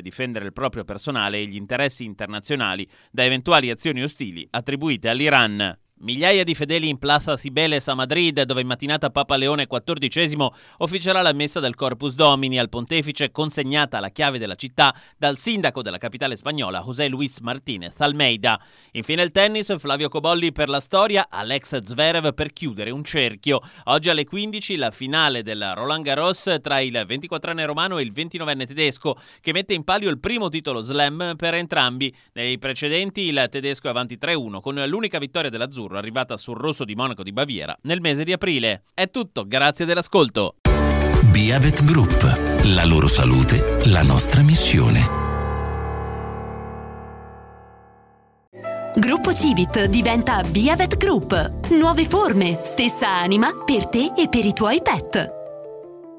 difendere il proprio personale e gli interessi internazionali da eventuali azioni ostili attribuite all'Iran. Migliaia di fedeli in Plaza Cibeles a Madrid, dove in mattinata Papa Leone XIV officerà la messa del Corpus Domini al pontefice, consegnata la chiave della città dal sindaco della capitale spagnola José Luis Martínez Almeida. Infine il tennis, Flavio Cobolli per la storia, Alex Zverev per chiudere un cerchio. Oggi alle 15 la finale del Roland Garros tra il 24enne romano e il 29enne tedesco, che mette in palio il primo titolo slam per entrambi. Nei precedenti il tedesco è avanti 3-1 con l'unica vittoria dell'azzurro arrivata sul rosso di Monaco di Baviera nel mese di aprile. È tutto, grazie dell'ascolto. Biavet Group, la loro salute, la nostra missione. Gruppo Civit diventa Biavet Group. Nuove forme, stessa anima per te e per i tuoi pet.